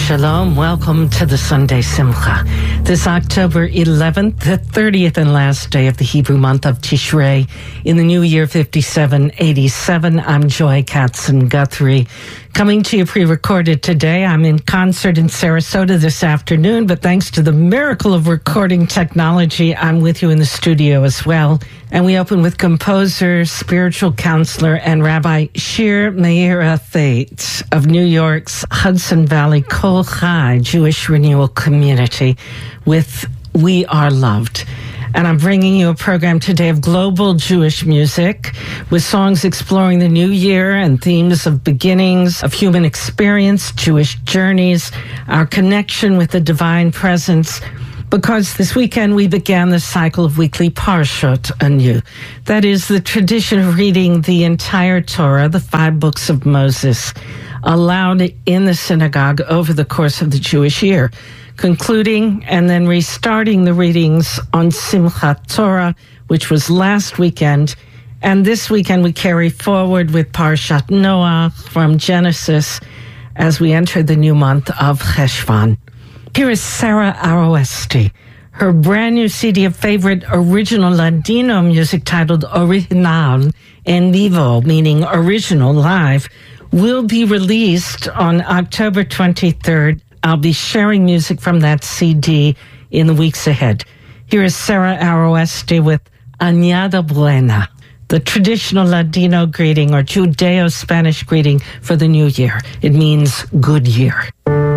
Shalom. Welcome to the Sunday Simcha. This October 11th, the 30th and last day of the Hebrew month of Tishrei in the new year 5787. I'm Joy Katzen-Guthrie. Coming to you pre-recorded today. I'm in concert in Sarasota this afternoon, but thanks to the miracle of recording technology, I'm with you in the studio as well. And we open with composer, spiritual counselor, and Rabbi Shir Meira Thait of New York's Hudson Valley Kol Chai Jewish Renewal Community with We Are Loved. And I'm bringing you a program today of global Jewish music with songs exploring the new year and themes of beginnings, of human experience, Jewish journeys, our connection with the divine presence. Because this weekend we began the cycle of weekly Parshot anew. That is the tradition of reading the entire Torah, the 5 books of Moses, aloud in the synagogue over the course of the Jewish year, concluding and then restarting the readings on Simchat Torah, which was last weekend. And this weekend we carry forward with Parshat Noah from Genesis as we enter the new month of Cheshvan. Here is Sarah Aroesti. Her brand new CD of favorite original Ladino music titled Original en Vivo, meaning original live, will be released on October 23rd. I'll be sharing music from that CD in the weeks ahead. Here is Sarah Aroesti with Añada Buena, the traditional Ladino greeting or Judeo-Spanish greeting for the new year. It means good year.